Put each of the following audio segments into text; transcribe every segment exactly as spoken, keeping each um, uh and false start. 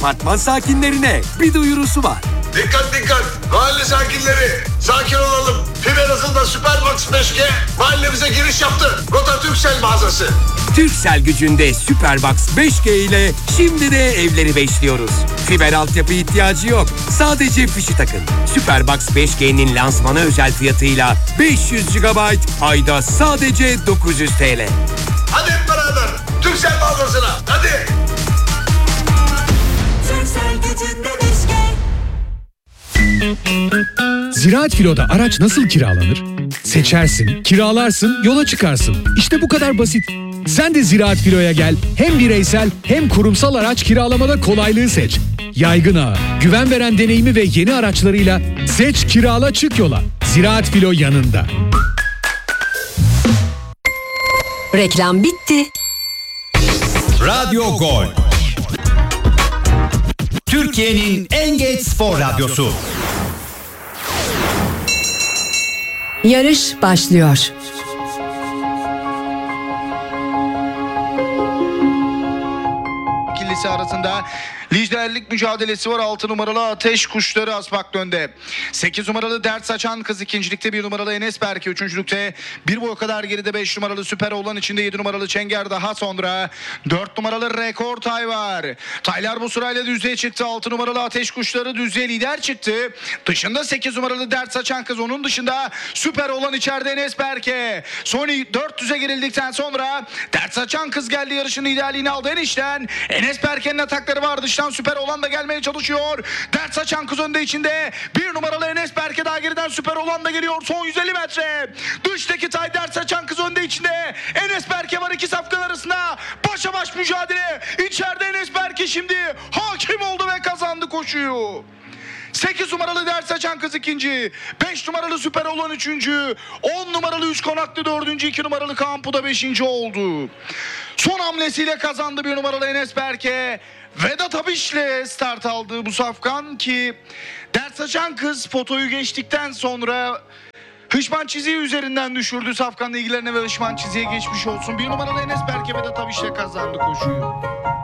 Apartman sakinlerine bir duyurusu var. Dikkat dikkat! Mahalle sakinleri, sakin olalım. Fiber hızında Superbox beş G mahallemize giriş yaptı. Rota Türksel mağazası. Türksel gücünde Superbox beş G ile şimdi de evleri beşliyoruz. Fiber altyapı ihtiyacı yok. Sadece fişi takın. Superbox beş G'nin lansmana özel fiyatıyla beş yüz gigabayt ayda sadece dokuz yüz TL. Hadi hep beraber Türksel mağazasına. Hadi! Türksel gücünde beş G. Ziraat Filo'da araç nasıl kiralanır? Seçersin, kiralarsın, yola çıkarsın. İşte bu kadar basit. Sen de Ziraat Filo'ya gel. Hem bireysel hem kurumsal araç kiralamada kolaylığı seç. Yaygın ağı, güven veren deneyimi ve yeni araçlarıyla seç, kirala, çık yola. Ziraat Filo yanında. Reklam bitti. Radyo Gol. Türkiye'nin en geç spor radyosu. Yarış başlıyor. İkilisi arasında liderlik mücadelesi var. altı numaralı Ateş Kuşları Asmak önde. sekiz numaralı Dert Saçan Kız ikincilikte, bir numaralı Enes Berke üçüncülükte. Bir boy kadar geride beş numaralı Süper Oğlan içinde, yedi numaralı Çenger daha sonra. dört numaralı Rekor Tay var. Taylar bu sırayla düzlüğe çıktı. altı numaralı Ateş Kuşları düzlüğe lider çıktı. Dışında sekiz numaralı Dert Saçan Kız, onun dışında Süper Oğlan içeride Enes Berke. Son dört yüze girildikten sonra Dert Saçan Kız geldi, yarışın liderliğini aldı enişten. Enes Berke'nin atakları var, dıştan Süper Olan da gelmeye çalışıyor. Dert Saçan Kız önde içinde. Bir numaralı Enes Berke daha geriden, Süper Olan da geliyor. Son yüz elli metre. Dıştaki Tay Dert Saçan Kız önde içinde. Enes Berke var iki safkan arasında. Başa baş mücadele. İçeride Enes Berke şimdi hakim oldu ve kazandı koşuyu. sekiz numaralı Dert Saçan Kız ikinci. beş numaralı Süper Olan üçüncü. on numaralı Üç Konaklı dördüncü. iki numaralı Kampu da beşinci oldu. Son hamlesiyle kazandı bir numaralı Enes Berke. Vedat Abiş'le start aldı bu safkan ki Dert Saçan Kız potoyu geçtikten sonra hışman çiziği üzerinden düşürdü. Safkan'la ilgilerine ve hışman çiziğe geçmiş olsun. Bir numaralı Enes Berke Vedat Abiş'le kazandı koşuyu.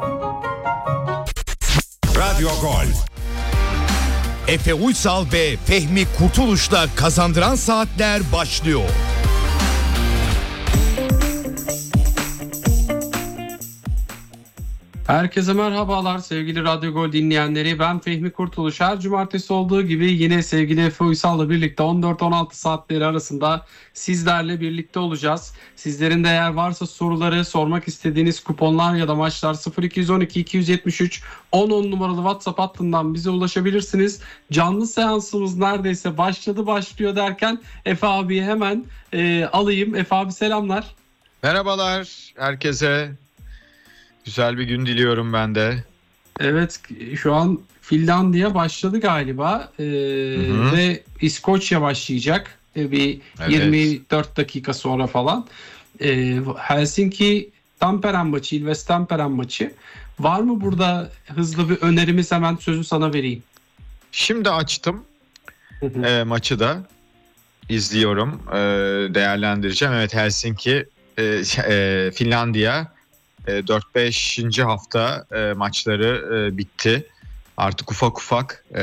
Radyo Gol. Efe Uysal ve Fehmi Kurtuluş'la Kazandıran Saatler başlıyor. Herkese merhabalar sevgili Radyo Gol dinleyenleri. Ben Fehmi Kurtuluş. Her cumartesi olduğu gibi yine sevgili Efe Uysal'la birlikte on dört on altı saatleri arasında sizlerle birlikte olacağız. Sizlerin de eğer varsa soruları, sormak istediğiniz kuponlar ya da maçlar sıfır iki on iki iki yetmiş üç on on numaralı WhatsApp hattından bize ulaşabilirsiniz. Canlı seansımız neredeyse başladı başlıyor derken Efe abiyi hemen e, alayım. Efe abi selamlar. Merhabalar herkese. Güzel bir gün diliyorum ben de. Evet, şu an Finlandiya başladı galiba ee, ve İskoçya başlayacak ee, bir evet. yirmi dört dakika sonra falan. Ee, Helsinki Tampere maçı, Ilves Tampere maçı. Var mı burada hızlı bir önerimiz? Hemen sözü sana vereyim. Şimdi açtım e, maçı da izliyorum, e, değerlendireceğim. Evet, Helsinki, e, e, Finlandiya. dört beşinci hafta e, maçları e, bitti. Artık ufak ufak e,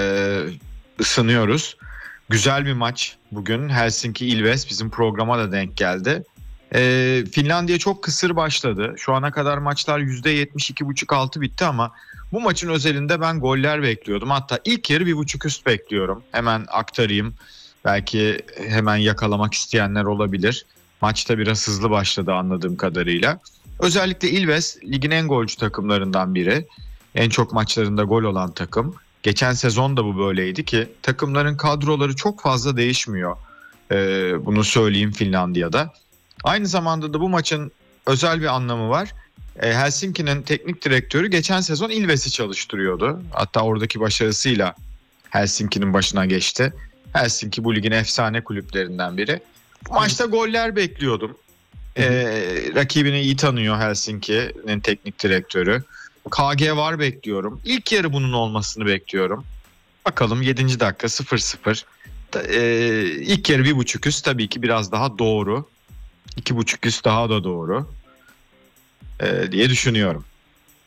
ısınıyoruz. Güzel bir maç bugün. Helsinki Ilves bizim programa da denk geldi. E, Finlandiya çok kısır başladı. Şu ana kadar maçlar yüzde yetmiş iki buçuk altı bitti ama bu maçın özelinde ben goller bekliyordum. Hatta ilk yarı bir buçuk üst bekliyorum. Hemen aktarayım. Belki hemen yakalamak isteyenler olabilir. Maçta biraz hızlı başladı anladığım kadarıyla. Özellikle Ilves ligin en golcü takımlarından biri. En çok maçlarında gol olan takım. Geçen sezon da bu böyleydi ki takımların kadroları çok fazla değişmiyor. Ee, bunu söyleyeyim Finlandiya'da. Aynı zamanda da bu maçın özel bir anlamı var. Ee, Helsinki'nin teknik direktörü geçen sezon Ilves'i çalıştırıyordu. Hatta oradaki başarısıyla Helsinki'nin başına geçti. Helsinki bu ligin efsane kulüplerinden biri. Bu maçta goller bekliyordum. Ee, rakibini iyi tanıyor Helsinki'nin teknik direktörü. K G var bekliyorum. İlk yarı bunun olmasını bekliyorum. Bakalım yedinci dakika sıfır sıfır. Ee, ilk yarı bir buçuk üst tabii ki biraz daha doğru. iki buçuk üst daha da doğru ee, diye düşünüyorum.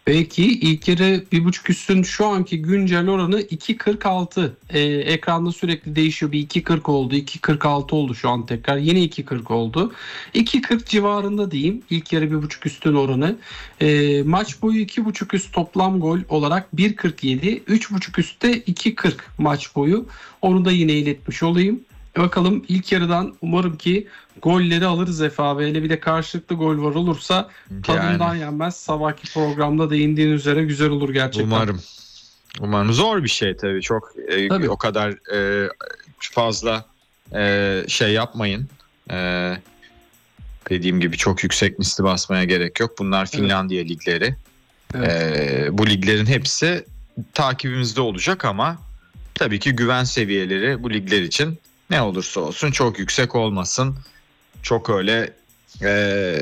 Peki ilk yarı bir buçuk üstün şu anki güncel oranı iki kırk altı. Ee, ekranda sürekli değişiyor. Bir iki kırk oldu, iki kırk altı oldu şu an tekrar. Yine iki kırk oldu. iki kırk civarında diyeyim. İlk yarı bir buçuk üstün oranı. Ee, maç boyu iki buçuk üst toplam gol olarak bir kırk yedi. üç buçuk üstte iki kırk maç boyu. Onu da yine iletmiş olayım. Bakalım ilk yarıdan umarım ki golleri alırız Efe abi. Hele bir de karşılıklı gol var olursa tadından yenmez. Sabahki programda değindiğin üzere güzel olur gerçekten. Umarım. Umarım. Zor bir şey tabii. Çok e, Tabii. o kadar e, fazla e, şey yapmayın. E, dediğim gibi çok yüksek misli basmaya gerek yok. Bunlar Finlandiya evet. ligleri. Evet. E, bu liglerin hepsi takibimizde olacak ama tabii ki güven seviyeleri bu ligler için ne olursa olsun çok yüksek olmasın. Çok öyle ee,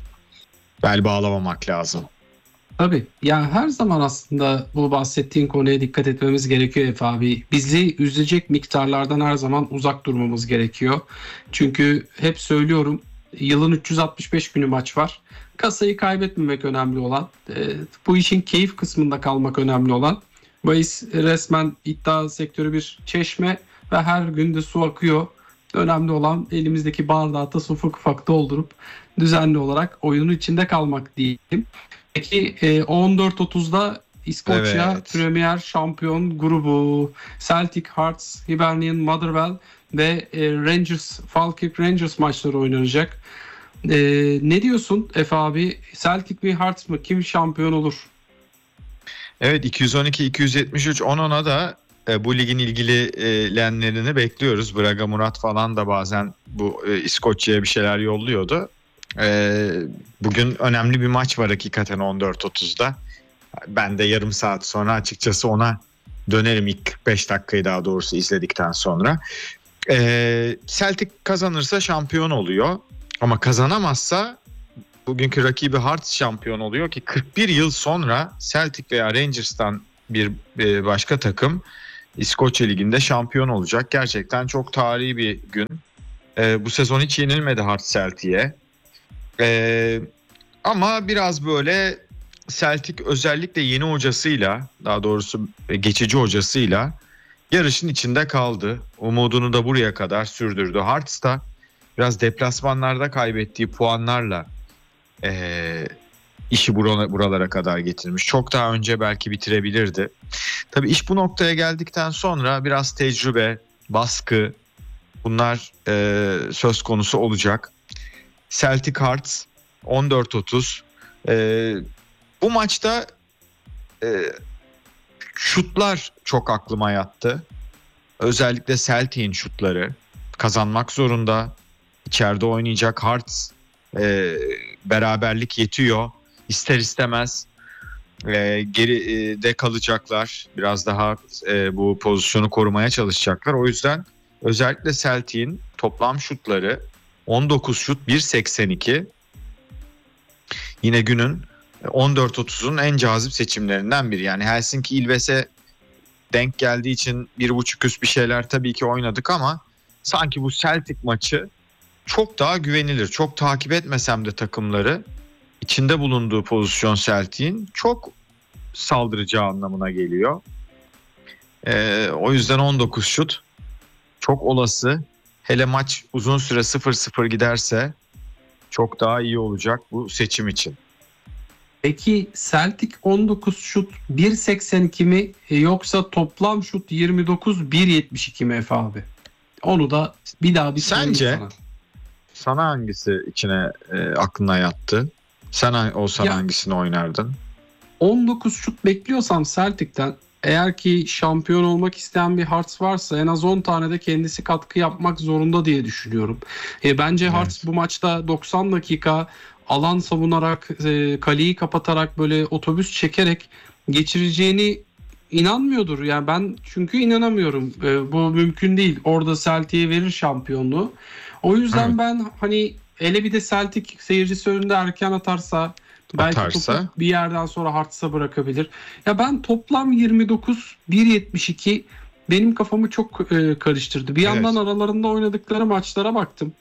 bel bağlamamak lazım. Tabii. Yani her zaman aslında bu bahsettiğin konuya dikkat etmemiz gerekiyor Efe abi. Bizi üzecek miktarlardan her zaman uzak durmamız gerekiyor. Çünkü hep söylüyorum, yılın üç yüz altmış beş günü maç var. Kasayı kaybetmemek önemli olan. E, bu işin keyif kısmında kalmak önemli olan. Bahis resmen iddia sektörü bir çeşme ve her günde su akıyor. Önemli olan elimizdeki bardağı da ufak ufak doldurup düzenli olarak oyunun içinde kalmak diyelim. Peki on dört otuzda İskoçya evet. Premier Şampiyon grubu Celtic, Hearts, Hibernian, Motherwell ve Rangers, Falkirk Rangers maçları oynanacak. Ee, ne diyorsun Efe abi? Celtic mi Hearts mı? Kim şampiyon olur? Evet, iki yüz on iki iki yüz yetmiş üç on ona da e, bu ligin ilgilenenlerini bekliyoruz. Braga Murat falan da bazen bu e, İskoçya'ya bir şeyler yolluyordu. E, bugün önemli bir maç var hakikaten on dört otuzda. Ben de yarım saat sonra açıkçası ona dönerim, ilk kırk beş dakikayı daha doğrusu izledikten sonra. E, Celtic kazanırsa şampiyon oluyor. Ama kazanamazsa bugünkü rakibi Hearts şampiyon oluyor ki kırk bir yıl sonra Celtic veya Rangers'tan bir başka takım İskoçya Ligi'nde şampiyon olacak. Gerçekten çok tarihi bir gün. Ee, bu sezon hiç yenilmedi Hearts Celtic'e. Ee, ama biraz böyle Celtic özellikle yeni hocasıyla, daha doğrusu geçici hocasıyla yarışın içinde kaldı. Umudunu da buraya kadar sürdürdü. Hearts da biraz deplasmanlarda kaybettiği puanlarla e, işi buralara kadar getirmiş. Çok daha önce belki bitirebilirdi. Tabii iş bu noktaya geldikten sonra biraz tecrübe, baskı bunlar e, söz konusu olacak. Celtic Hearts on dört otuz. E, bu maçta e, şutlar çok aklıma yattı. Özellikle Celtic'in şutları. Kazanmak zorunda. İçeride oynayacak Hearts. E, beraberlik yetiyor. İster istemez e, geride kalacaklar. Biraz daha e, bu pozisyonu korumaya çalışacaklar. O yüzden özellikle Celtic'in toplam şutları on dokuz şut bir seksen iki. Yine günün on dört otuzun en cazip seçimlerinden biri. Yani Helsinki Ilves'e denk geldiği için bir buçuk üst bir şeyler tabii ki oynadık ama sanki bu Celtic maçı çok daha güvenilir. Çok takip etmesem de takımları, içinde bulunduğu pozisyon Celtic'in çok saldıracağı anlamına geliyor. Ee, o yüzden on dokuz şut çok olası. Hele maç uzun süre sıfır sıfır giderse çok daha iyi olacak bu seçim için. Peki Celtic on dokuz şut bir seksen iki mi yoksa toplam şut yirmi dokuz bir yetmiş iki mi Efe abi? Onu da bir daha bir Sence sana. Sana hangisi içine e, aklına yattı? Sen olsan ya, hangisini oynardın? on dokuz şut bekliyorsam Celtic'ten, eğer ki şampiyon olmak isteyen bir Hearts varsa en az on tane de kendisi katkı yapmak zorunda diye düşünüyorum. E, bence evet. Hearts bu maçta doksan dakika alan savunarak, e, kaleyi kapatarak, böyle otobüs çekerek geçireceğini inanmıyordur. Yani ben çünkü inanamıyorum. E, bu mümkün değil. Orada Celtic'e verir şampiyonluğu. O yüzden evet. ben hani hele bir de Celtic seyircisi önünde erken atarsa, belki atarsa. topu bir yerden sonra Hearts'a bırakabilir. Ya ben toplam yirmi dokuz bir yetmiş iki benim kafamı çok e, karıştırdı. Bir evet. yandan aralarında oynadıkları maçlara baktım.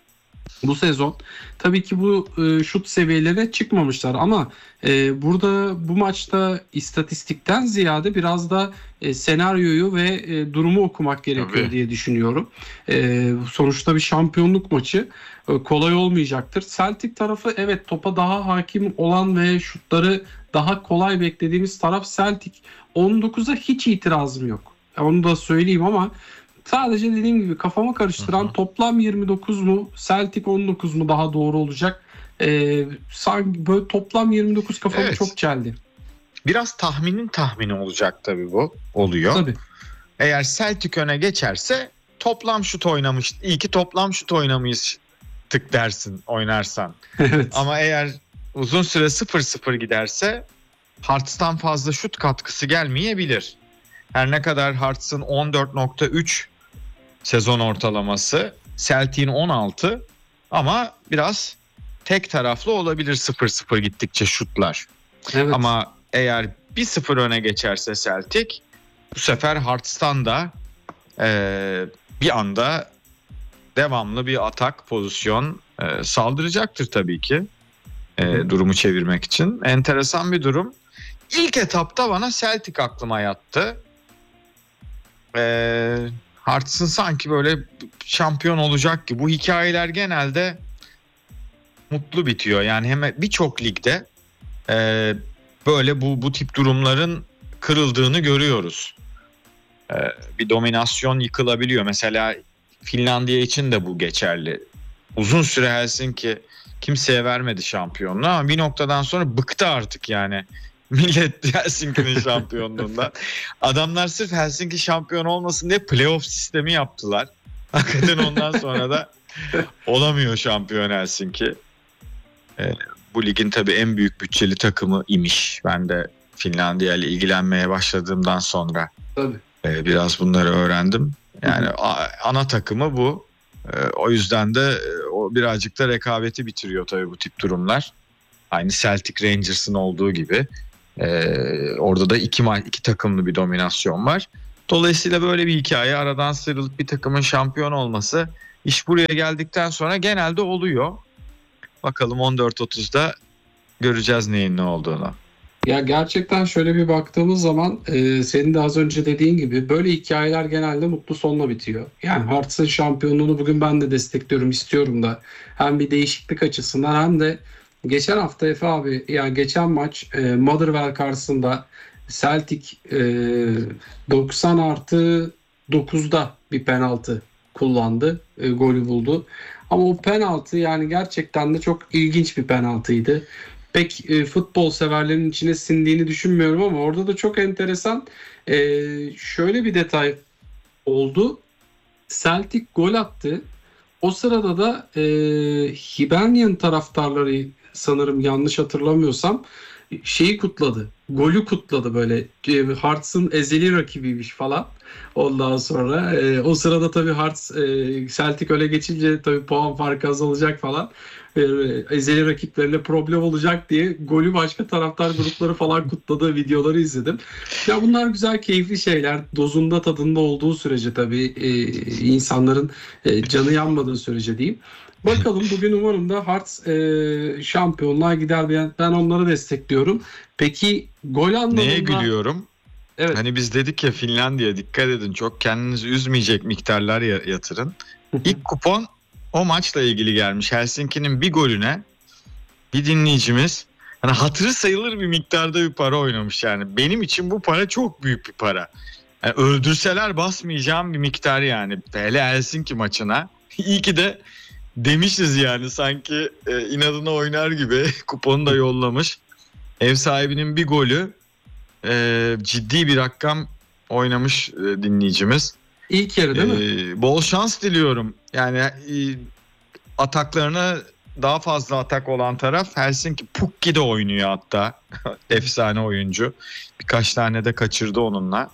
bu sezon. Tabii ki bu e, şut seviyelerine çıkmamışlar ama e, burada bu maçta istatistikten ziyade biraz da e, senaryoyu ve e, durumu okumak gerekiyor Tabii. diye düşünüyorum. E, sonuçta bir şampiyonluk maçı e, kolay olmayacaktır. Celtic tarafı evet topa daha hakim olan ve şutları daha kolay beklediğimiz taraf Celtic. on dokuza hiç itirazım yok. Onu da söyleyeyim ama sadece dediğim gibi kafamı karıştıran hı hı. toplam yirmi dokuz mu Celtic on dokuz mu daha doğru olacak? Ee, sanki böyle toplam yirmi dokuz kafamı evet. çok çeldi. Biraz tahminin tahmini olacak tabii bu. Oluyor. Tabii. Eğer Celtic öne geçerse toplam şut oynamış. İyi ki toplam şut oynamıştık dersin oynarsan. Evet. Ama eğer uzun süre sıfır sıfır giderse Hearts'tan fazla şut katkısı gelmeyebilir. Her ne kadar Hearts'ın on dört nokta üç sezon ortalaması, Celtic'in on altı ama biraz tek taraflı olabilir sıfır sıfır gittikçe şutlar. Evet. Ama eğer bir sıfır öne geçerse Celtic bu sefer Hearts'tan da e, bir anda devamlı bir atak pozisyon e, saldıracaktır tabii ki e, durumu çevirmek için. Enteresan bir durum. İlk etapta bana Celtic aklıma yattı. E, Hearts'ın sanki böyle şampiyon olacak ki bu hikayeler genelde mutlu bitiyor. Yani hemen birçok ligde e, böyle bu bu tip durumların kırıldığını görüyoruz. E, bir dominasyon yıkılabiliyor. Mesela Finlandiya için de bu geçerli. Uzun süre Helsinki kimseye vermedi şampiyonluğu ama bir noktadan sonra bıktı artık yani. Millet Helsinki'nin şampiyonluğundan. Adamlar sırf Helsinki şampiyon olmasın diye playoff sistemi yaptılar. Hakikaten ondan sonra da olamıyor şampiyon Helsinki. Ee, bu ligin tabii en büyük bütçeli takımı imiş. Ben de Finlandiya ile ilgilenmeye başladığımdan sonra Tabii. e, biraz bunları öğrendim. Yani a, ana takımı bu. E, o yüzden de e, o birazcık da rekabeti bitiriyor tabii bu tip durumlar. Aynı Celtic Rangers'ın olduğu gibi. Ee, orada da iki, iki takımlı bir dominasyon var. Dolayısıyla böyle bir hikaye, aradan sıyrılıp bir takımın şampiyon olması iş buraya geldikten sonra genelde oluyor. Bakalım on dört otuzda göreceğiz neyin ne olduğunu. Ya gerçekten şöyle bir baktığımız zaman e, senin de az önce dediğin gibi böyle hikayeler genelde mutlu sonla bitiyor. Yani Hearts'ın şampiyonluğunu bugün ben de destekliyorum, istiyorum da. Hem bir değişiklik açısından hem de geçen hafta Efe abi, yani geçen maç e, Motherwell karşısında Celtic e, doksan artı dokuzda bir penaltı kullandı. E, golü buldu. Ama o penaltı yani gerçekten de çok ilginç bir penaltıydı. Pek e, futbol severlerin içine sindiğini düşünmüyorum ama orada da çok enteresan e, şöyle bir detay oldu. Celtic gol attı. O sırada da e, Hibernian taraftarları, sanırım yanlış hatırlamıyorsam, şeyi kutladı. Golü kutladı böyle. Hearts'ın ezeli rakibiymiş falan. Ondan sonra e, o sırada tabii Hearts e, Celtic öyle geçince tabii puan farkı azalacak falan. E, ezeli rakiplerine problem olacak diye golü başka taraftar grupları falan kutladığı videoları izledim. Ya bunlar güzel, keyifli şeyler. Dozunda, tadında olduğu sürece tabii e, insanların e, canı yanmadığı sürece diyeyim. Bakalım bugün umarım da Hearts e, şampiyonluğa gider. Ben, ben onları destekliyorum. Peki gol anlamında... Neye gülüyorum? Evet. Hani biz dedik ya Finlandiya dikkat edin, çok kendinizi üzmeyecek miktarlar yatırın. İlk kupon o maçla ilgili gelmiş. Helsinki'nin bir golüne bir dinleyicimiz hani hatırı sayılır bir miktarda bir para oynamış yani. Benim için bu para çok büyük bir para. Yani öldürseler basmayacağım bir miktar yani. Hele Helsinki maçına. İyi ki de demişiz yani, sanki e, inadına oynar gibi kuponu da yollamış. Ev sahibinin bir golü e, ciddi bir rakam oynamış e, dinleyicimiz. İlk yarı değil e, mi? Bol şans diliyorum. Yani e, ataklarına daha fazla atak olan taraf Helsinki. Pukki de oynuyor hatta. Efsane oyuncu. Birkaç tane de kaçırdı onunla.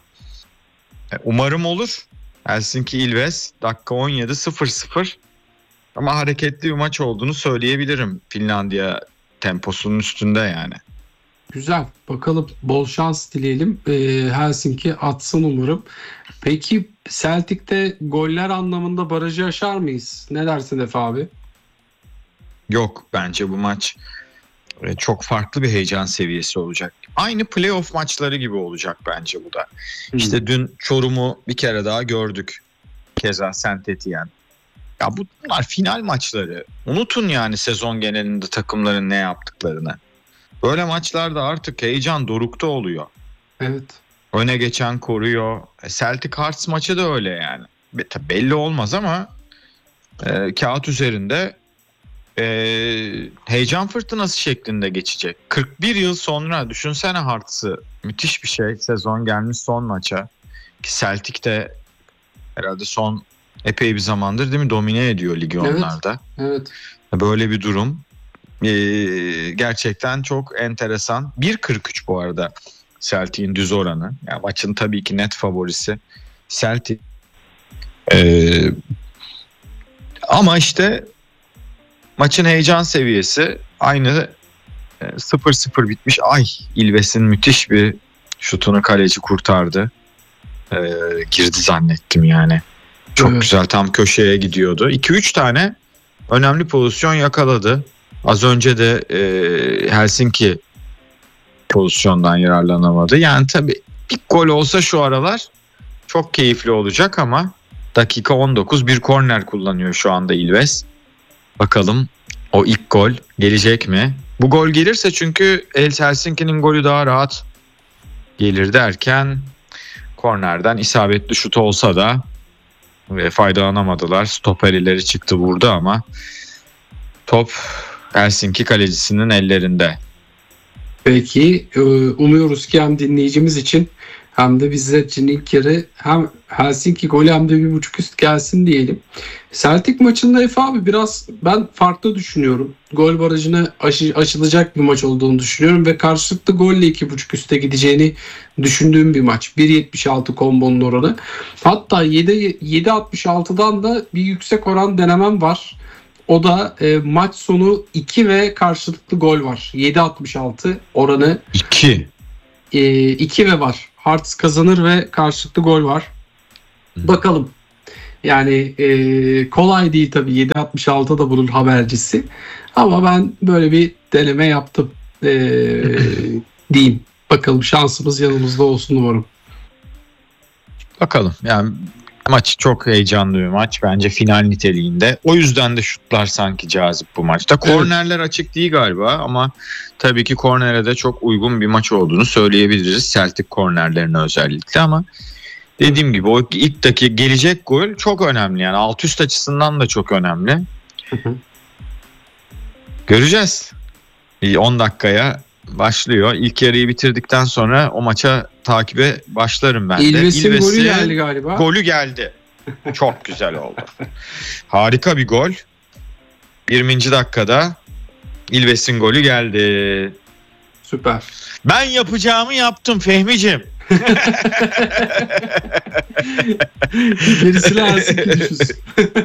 E, umarım olur. Helsinki Ilves dakika on yedi sıfır sıfır. Ama hareketli bir maç olduğunu söyleyebilirim. Finlandiya temposunun üstünde yani. Güzel. Bakalım, bol şans dileyelim. Ee, Helsinki atsın umarım. Peki Celtic'te goller anlamında barajı aşar mıyız? Ne dersin Efe abi? Yok, bence bu maç e, çok farklı bir heyecan seviyesi olacak. Aynı playoff maçları gibi olacak bence bu da. Hmm. İşte dün Çorum'u bir kere daha gördük. Keza Saint Etienne. Ya bunlar final maçları. Unutun yani sezon genelinde takımların ne yaptıklarını. Böyle maçlarda artık heyecan dorukta oluyor. Evet. Öne geçen koruyor. E, Celtic Hearts maçı da öyle yani. Be- tabii belli olmaz ama e, kağıt üzerinde e, heyecan fırtınası şeklinde geçecek. kırk bir yıl sonra düşünsene Hearts'ı. Müthiş bir şey. Sezon gelmiş son maça. Ki Celtic de herhalde son epey bir zamandır değil mi domine ediyor ligi Evet. onlarda. Evet. Böyle bir durum ee, gerçekten çok enteresan. bir kırk üç bu arada Celtic'in düz oranı. Yani maçın tabii ki net favorisi Celtic. Ee, ama işte maçın heyecan seviyesi aynı sıfır sıfır bitmiş. Ay, İlves'in müthiş bir şutunu kaleci kurtardı. Ee, girdi zannettim yani. Çok Evet. güzel, tam köşeye gidiyordu. iki üç tane önemli pozisyon yakaladı. Az önce de e, Helsinki pozisyondan yararlanamadı. Yani tabii bir gol olsa şu aralar çok keyifli olacak ama dakika on dokuz bir korner kullanıyor şu anda İlves. Bakalım o ilk gol gelecek mi? Bu gol gelirse çünkü El Helsinki'nin golü daha rahat gelir derken kornerden isabetli şut olsa da ve faydalanamadılar. Stoper ileri çıktı vurdu ama top Helsinki kalecisinin ellerinde. Peki e, umuyoruz ki hem dinleyicimiz için hem de bizler için ilk yarı hem Helsinki golü hem de bir buçuk üst gelsin diyelim. Celtic maçında Efe abi biraz ben farklı düşünüyorum. Gol barajını aşı, aşılacak bir maç olduğunu düşünüyorum ve karşılıklı golle iki buçuk üste gideceğini düşündüğüm bir maç. bir yetmiş altı kombonun oranı. Hatta yedi altmış altıdan da bir yüksek oran denemem var. O da e, maç sonu iki ve karşılıklı gol var. yedi altmış altı oranı. iki. E, iki ve var. Hearts kazanır ve karşılıklı gol var. Hı. Bakalım. Yani e, kolay değil tabii. yedi altmış altı da bunun habercisi. Ama ben böyle bir deneme yaptım. E, diyeyim. Bakalım şansımız yanımızda olsun umarım. Bakalım yani maç çok heyecanlı bir maç bence, final niteliğinde. O yüzden de şutlar sanki cazip bu maçta. Kornerler açık değil galiba ama tabii ki kornere de çok uygun bir maç olduğunu söyleyebiliriz. Celtic kornerlerine özellikle ama dediğim gibi o ilk dakika gelecek gol çok önemli. Yani alt üst açısından da çok önemli. Göreceğiz. on dakikaya başlıyor. İlk yarıyı bitirdikten sonra o maça takibe başlarım ben de. İlves'in İlves'in golü geldi galiba. Golü geldi. Çok güzel oldu. Harika bir gol. yirminci dakikada İlves'in golü geldi. Süper. Ben yapacağımı yaptım Fehmiciğim. Gerisini Helsinki düşünsün.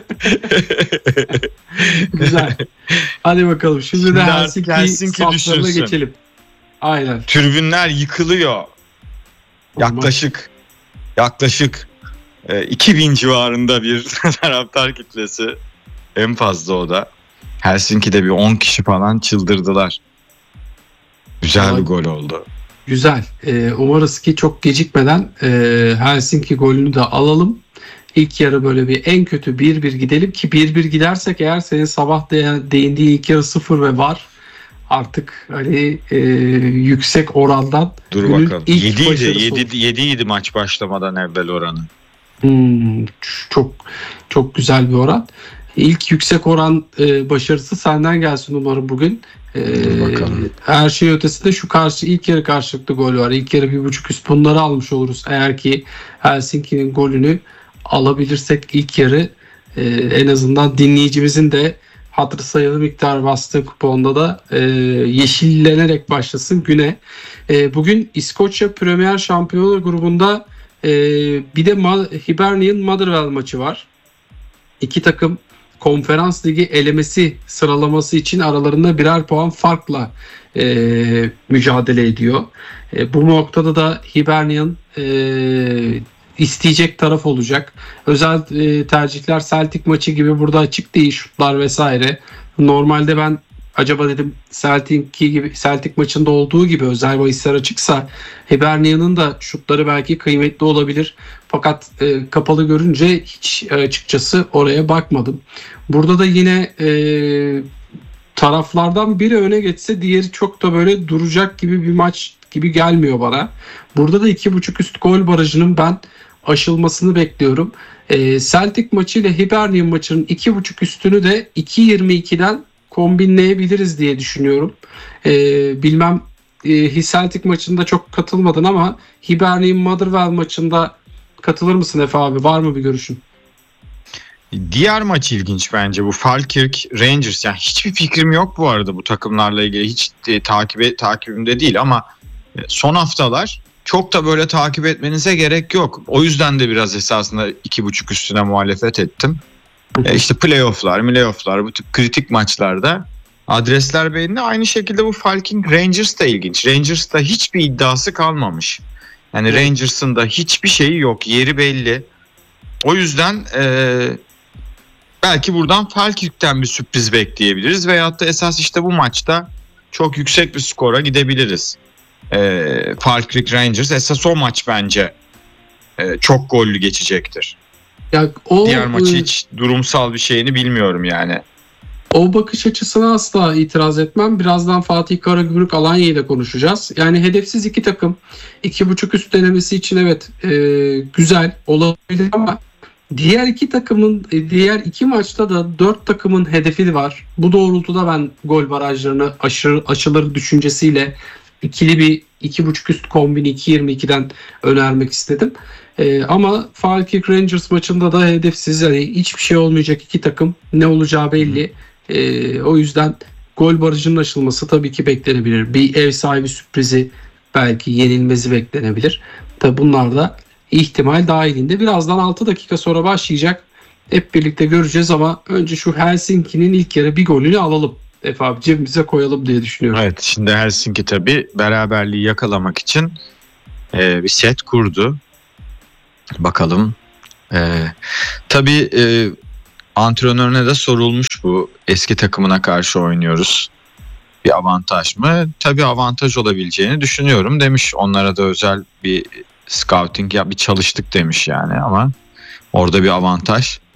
Güzel. Hadi bakalım. Şimdi, Şimdi de artık Helsinki, Helsinki saflarına düşünsün. geçelim. Aynen. Tribünler yıkılıyor. Yaklaşık yaklaşık e, iki bin civarında bir taraftar kitlesi. En fazla o da. Helsinki'de bir on kişi falan çıldırdılar. Güzel Ay. bir gol oldu. Güzel. Ee, umarız ki çok gecikmeden e, Helsinki golünü de alalım. İlk yarı böyle bir en kötü bir bir gidelim ki bir bir gidersek eğer senin sabah de, değindiğin ilk yarı sıfır ve var. Artık hani e, yüksek orandan Dur günün bakalım. ilk yedi idi, başarısı olur. yedi, yedi idi maç başlamadan evvel oranı. Hmm, çok çok güzel bir oran. İlk yüksek oran e, başarısı senden gelsin umarım bugün. E, Dur bakalım. Her şey ötesinde şu karşı ilk yarı karşılıklı gol var. İlk yarı bir buçuk üst bunları almış oluruz. Eğer ki Helsinki'nin golünü alabilirsek ilk yarı e, en azından dinleyicimizin de hatırı sayılı miktar bastığı kuponda da e, yeşillenerek başlasın güne. E, bugün İskoçya Premier Şampiyonu grubunda e, bir de Ma- Hibernian Motherwell maçı var. İki takım Konferans Ligi elemesi sıralaması için aralarında birer puan farkla e, mücadele ediyor. E, bu noktada da Hibernian e, isteyecek taraf olacak. Özel e, tercihler Celtic maçı gibi burada açık değil şutlar vesaire. Normalde ben acaba dedim Celtic gibi Celtic maçında olduğu gibi özel bahisler açıksa Hibernian'ın da şutları belki kıymetli olabilir. Fakat e, kapalı görünce hiç e, açıkçası oraya bakmadım. Burada da yine e, taraflardan biri öne geçse diğeri çok da böyle duracak gibi bir maç gibi gelmiyor bana. Burada da iki buçuk üst gol barajının ben aşılmasını bekliyorum. E, Celtic maçı ile Hibernian maçının iki buçuk üstünü de iki yirmi ikiden kombinleyebiliriz diye düşünüyorum. E, bilmem e, Celtic maçında çok katılmadın ama Hibernian Motherwell maçında katılır mısın Efe abi? Var mı bir görüşün? Diğer maç ilginç bence, bu Falkirk Rangers. Yani hiçbir fikrim yok bu arada bu takımlarla ilgili, hiç e, takibe takibimde değil ama e, son haftalar çok da böyle takip etmenize gerek yok. O yüzden de biraz esasında iki buçuk üstüne muhalefet ettim. E, işte playofflar, playofflar, bu tip kritik maçlarda adresler belli. Aynı şekilde bu Falkirk Rangers da ilginç. Rangers'ta hiçbir iddiası kalmamış. Yani evet. Rangers'ın da hiçbir şeyi yok, yeri belli. O yüzden e, belki buradan Falkirk'ten bir sürpriz bekleyebiliriz veyahut da esas işte bu maçta çok yüksek bir skora gidebiliriz. E, Falkirk Rangers esas o maç bence e, çok gollü geçecektir. Ya o, Diğer maçı hiç durumsal bir şeyini bilmiyorum yani. O bakış açısına asla itiraz etmem. Birazdan Fatih Karagümrük Alanya'yı da konuşacağız. Yani hedefsiz iki takım. iki buçuk üst denemesi için evet e, güzel olabilir ama diğer iki takımın diğer iki maçta da dört takımın hedefi var. Bu doğrultuda ben gol barajlarını aşırı aşılır düşüncesiyle ikili bir iki buçuk üst kombini iki yirmi ikiden önermek istedim. Ee, ama Falkirk Rangers maçında da hedefsiz, yani hiçbir şey olmayacak iki takım, ne olacağı belli. Ee, o yüzden gol barajının aşılması tabii ki beklenebilir. Bir ev sahibi sürprizi, belki yenilmezi beklenebilir. Tabii bunlar da ihtimal dahilinde. Birazdan altı dakika sonra başlayacak. Hep birlikte göreceğiz ama önce şu Helsinki'nin ilk yarı bir golünü alalım. Efe abi cebimize koyalım diye düşünüyorum. Evet, şimdi Helsinki tabii beraberliği yakalamak için e, bir set kurdu. Bakalım. E, tabii e, antrenörüne de sorulmuş bu. Eski takımına karşı oynuyoruz. Bir avantaj mı? Tabii avantaj olabileceğini düşünüyorum demiş. Onlara da özel bir scouting ya bir çalıştık demiş yani ama orada bir avantaj